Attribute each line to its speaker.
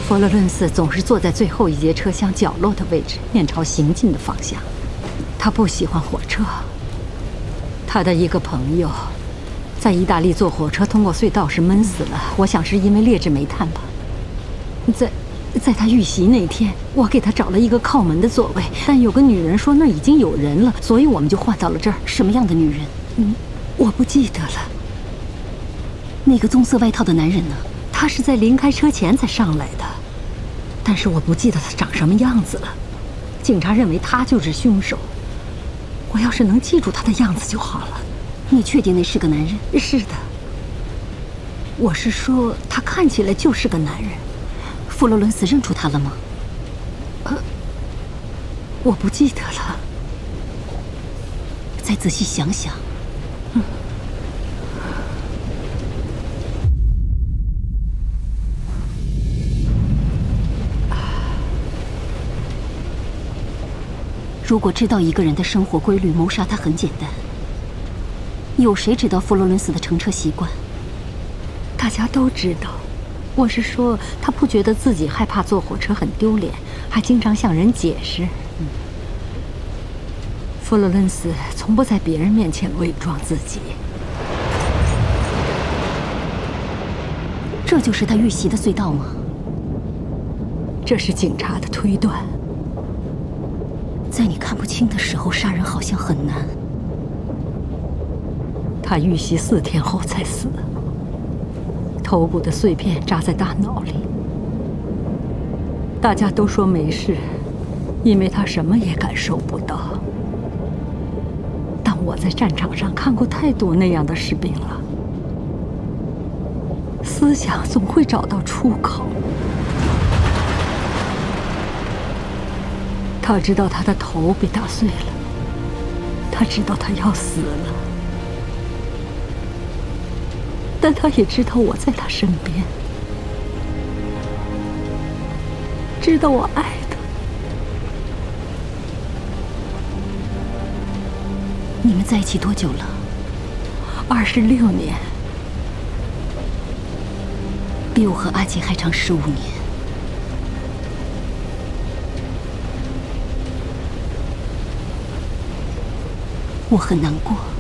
Speaker 1: 佛罗伦斯总是坐在最后一节车厢角落的位置，面朝行进的方向。他不喜欢火车。他的一个朋友在意大利坐火车通过隧道时闷死了，我想是因为劣质煤炭吧。在他遇袭那天，我给他找了一个靠门的座位，但有个女人说那已经有人了，所以我们就换到了这儿。
Speaker 2: 什么样的女人？
Speaker 1: 我不记得了。
Speaker 2: 那个棕色外套的男人呢？
Speaker 1: 他是在临开车前才上来的，但是我不记得他长什么样子了。警察认为他就是凶手。我要是能记住他的样子就好了。
Speaker 2: 你确定那是个男人？
Speaker 1: 是的。我是说，他看起来就是个男人。
Speaker 2: 佛罗伦斯认出他了吗？
Speaker 1: 我不记得了。
Speaker 2: 再仔细想想。如果知道一个人的生活规律，谋杀他很简单。有谁知道佛罗伦斯的乘车习惯？
Speaker 1: 大家都知道。我是说，他不觉得自己害怕坐火车很丢脸，还经常向人解释。佛罗伦斯从不在别人面前伪装自己。
Speaker 2: 这就是他遇袭的隧道吗？
Speaker 1: 这是警察的推断。
Speaker 2: 在你看不清的时候，杀人好像很难。
Speaker 1: 他遇袭4天后才死，头骨的碎片扎在大脑里。大家都说没事，因为他什么也感受不到。但我在战场上看过太多那样的士兵了。思想总会找到出口。他知道他的头被打碎了，他知道他要死了，但他也知道我在他身边，知道我爱他。
Speaker 2: 你们在一起多久了
Speaker 1: ？26年，
Speaker 2: 比我和阿杰还长15年。我很难过。